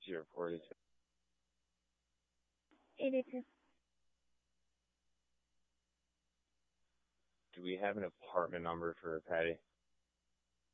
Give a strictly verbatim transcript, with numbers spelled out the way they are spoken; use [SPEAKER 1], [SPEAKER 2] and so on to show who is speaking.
[SPEAKER 1] zero forty-two.
[SPEAKER 2] eighty-two.
[SPEAKER 1] Do we have an apartment number for Patty?